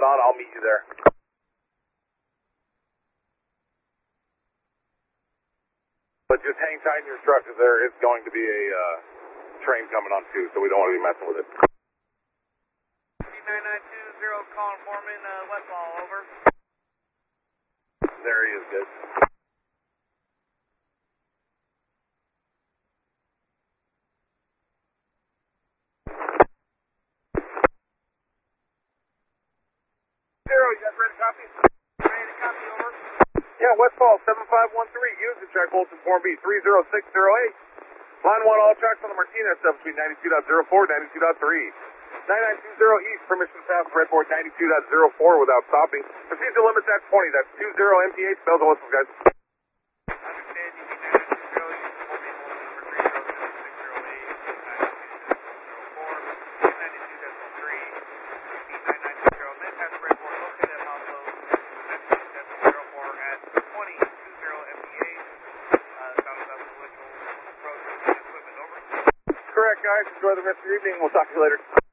on, I'll meet you there. But just hang tight in your truck because there is going to be a train coming on too, so we don't want to be messing with it. C9920 calling Foreman, Westfall, over. There he is, good. Zero, you guys ready to copy? Ready to copy, over. Yeah, Westfall 7513, use the track Bolton Form B 30608. Line 1, all tracks on the Martinez sub between 92.04, 92.3. 9920 east, permission to pass breadboard 92.04 without stopping. Proceed to limits at 20, that's 20 MPH, bells and whistles, guys. Understand you need 9920, use the Foreman number 30608, 92.04, 92.03, 9920, pass breadboard located at Mount Low, 92.04 at 20 MPH. Sound about the collision approach equipment, over. Correct, guys. Enjoy the rest of your evening. We'll talk to you later.